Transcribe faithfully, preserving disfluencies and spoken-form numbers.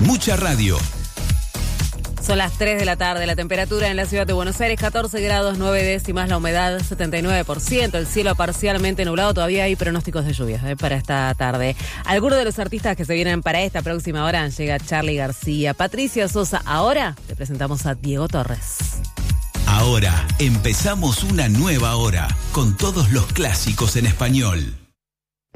Mucha radio. Son las tres de la tarde, la temperatura en la ciudad de Buenos Aires, catorce grados, nueve décimas, la humedad setenta y nueve por ciento, el cielo parcialmente nublado, todavía hay pronósticos de lluvias eh, para esta tarde. Algunos de los artistas que se vienen para esta próxima hora llega Charly García, Patricia Sosa. Ahora te presentamos a Diego Torres. Ahora empezamos una nueva hora con todos los clásicos en español.